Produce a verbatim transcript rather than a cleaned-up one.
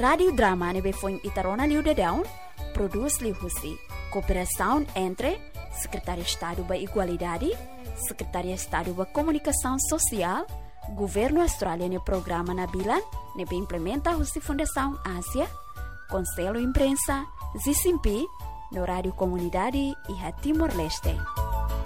Radio Drama nebe foi Itarona Liu de Down, produz Liu Husi. Cooperação entre Secretaria de Estado da Igualdade, Secretaria de Estado da Comunicação Social, Governo Australiano Programa Nabila, nebe implementa a Fundação Ásia, Conselho Imprensa, Z C M P, no Rádio Comunidade e a Timor-Leste.